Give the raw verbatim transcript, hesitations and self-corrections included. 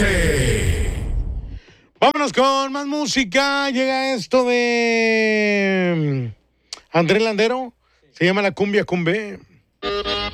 Norte. Vámonos con más música. Llega esto de Andrés Landero. Se llama La Cumbia Cumbe.